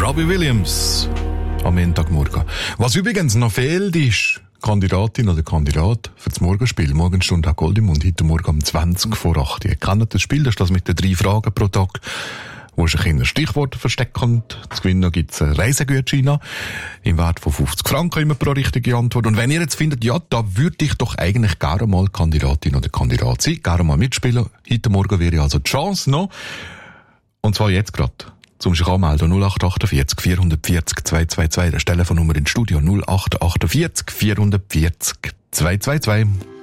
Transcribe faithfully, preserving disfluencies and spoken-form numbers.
Robbie Williams am Montagmorgen. Was übrigens noch fehlt, ist Kandidatin oder Kandidat für das Morgenspiel. Morgenstunde hat Gold im Mund, heute Morgen um zwanzig vor acht. Ihr kennt das Spiel, das ist das mit den drei Fragen pro Tag, wo sich ein Stichwort versteckt und zu gewinnen gibt es einen Reisegutschein im Wert von fünfzig Franken immer pro richtige Antwort. Und wenn ihr jetzt findet, ja, da würde ich doch eigentlich gerne mal Kandidatin oder Kandidat sein, gerne mal mitspielen, heute Morgen wäre also die Chance noch. Und zwar jetzt gerade. Zum sich anmelden null acht achtundvierzig vierhundertvierzig zweihundertzweiundzwanzig. Das ist die Telefonnummer ins Studio null acht achtundvierzig vierhundertvierzig zweihundertzweiundzwanzig.